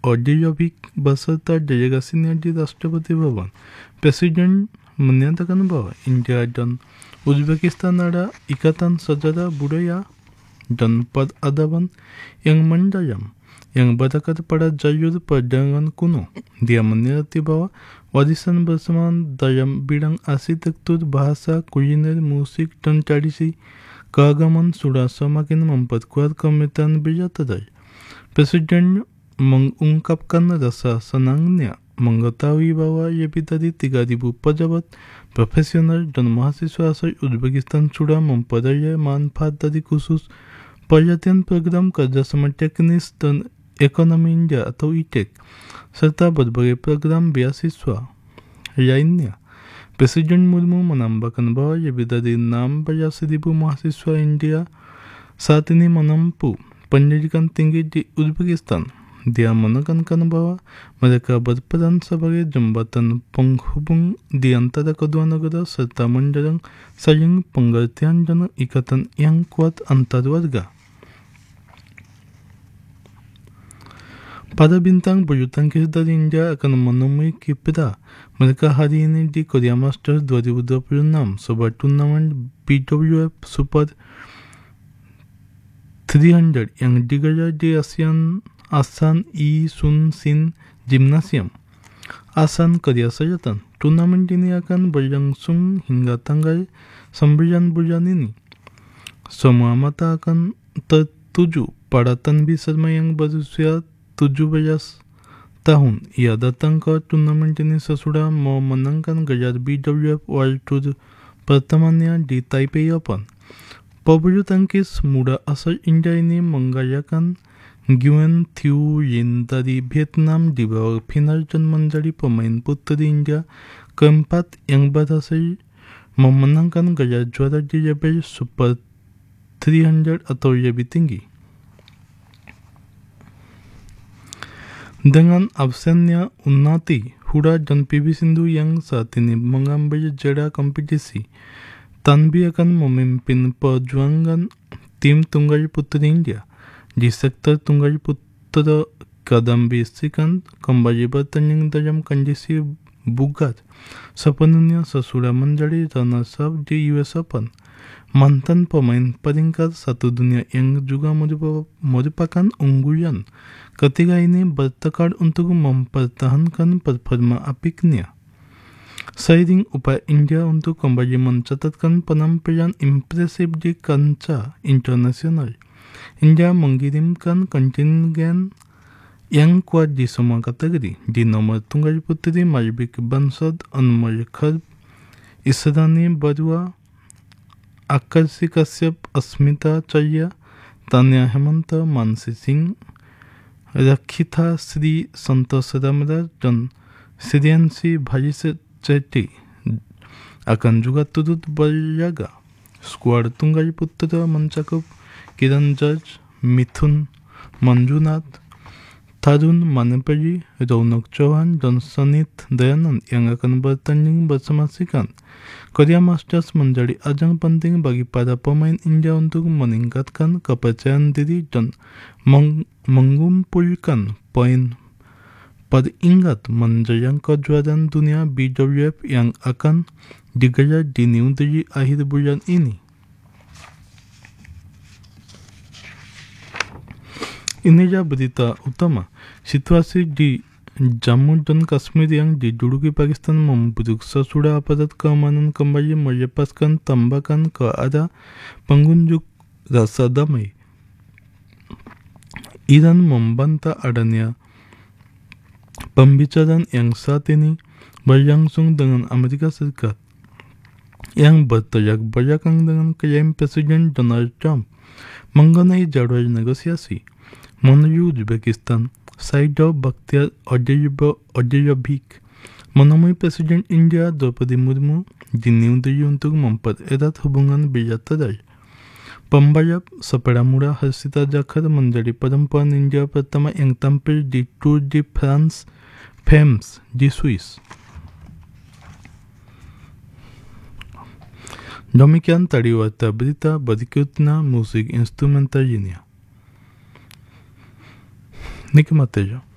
Ordejovic beserta delegasinya di Rastrapati Bhavan. Presiden menyatakan bahwa India dan Uzbekistan ada ikatan sejarah budaya dan peradaban yang mendalam yang berdasar pada jalur perdagangan kuno. Dia menilai bahwa warisan bersama dalam bidang arsitektur, bahasa, kuliner, musik, dan tradisi keagamaan sudah semakin memperkuat kemitraan bilateral. Presiden mengungkapkan rasa senangnya mengetahui bahwa lebih dari 3.000 pejabat, profesional, dan mahasiswa asal Uzbekistan sudah memperoleh manfaat dari khusus perhatian program kerjasama teknis dan ekonomi India atau ITEC, serta berbagai program beasiswa lainnya. Presiden Murmu menambahkan bahwa lebih dari 16.000 mahasiswa India saat ini menempuh pendidikan tinggi di Uzbekistan. Dia menekankan bahwa mereka berperan sebagai jembatan penghubung di antara kedua negara serta mendorong saling pengertian dan ikatan yang kuat antar warga. Para bintang bulu tangkis dari India akan menemui kiprah mereka hari ini di Korea Masters 2026, sebuah turnamen BWF Super 300 yang digelar di Asan I Sun Sin Gymnasium, Asan, Korea Selatan. Turnamen ini akan berlangsung hingga tanggal 9 bulan ini. Semua mata akan tertuju pada Tanvi Sharma yang berusia 17 tahun. Ia datang ke turnamen ini sesudah memenangkan gelar BWF World Tour pertamanya di Taipei Open. Pebulu tangkis muda asal India ini mengalahkan Nguyen Thu Yin dari Vietnam di babak final dan menjadi pemain putri India keempat yang berhasil memenangkan gelar juara di level Super 300 atau lebih tinggi. Dengan absennya Unnati Hura dan PV Sindhu yang saat ini mengambil jeda kompetisi, Tanvi akan memimpin perjuangan tim tunggal putri India. Di sektor tunggal putra, Kadambi Srikanth kembali bertanding dalam kondisi bugar sepenuhnya sesudah menjadi runner-up di US Open. Mantan pemain peringkat 1 dunia yang juga merupakan unggulan ketiga ini bertekad untuk mempertahankan performa apiknya. Seiring upaya India untuk kembali mencatatkan penampilan impresif di kancah internasional, India mengirimkan kontingen yang kuat di semua kategori. Di nomor tunggal putri, Malvik Bansal, Anmol Kharp, Israni Barua, Akarshi Kashyap, Asmita Charya, Tanya Hemanta, Mansi Singh, Rakshita Sri, Santosh Ramraj, dan Sriyanshi Bharishetty akan juga turut berlaga. Skuad tunggal putra mencakup Kiran George, Mithun Manjunath, Tarun Manipuri, Raunak Chauhan, dan Sanit Dayanand yang akan bertanding bersama Srikanth. Korea Masters menjadi ajang penting bagi para pemain India untuk meningkatkan kepercayaan diri dan mengumpulkan poin peringkat menjelang kejuaraan dunia BWF yang akan digelar di New Delhi akhir bulan ini. Inilah berita utama. Situasi di Jammu dan Kashmir yang diduduki Pakistan memburuk sesudah aparat keamanan kembali melepaskan tembakan ke arah pengunjuk rasa damai. Iran membantah adanya pembicaraan yang saat ini berlangsung dengan Amerika Serikat yang bertolak belakang dengan klaim Presiden Donald Trump mengenai jadwal negosiasi. Menuju Uzbekistan, Saido Bakhtiar Ordejovic menemui Presiden India Draupadi Murmu di New Delhi untuk mempererat hubungan bilateral. Pembalap sepeda murah Harshita Jakhar menjadi perempuan India pertama yang tampil di Tour de France Femmes di Swiss. Demikian tadi warta berita, berikutnya musik instrumental ini. Nikmati aja.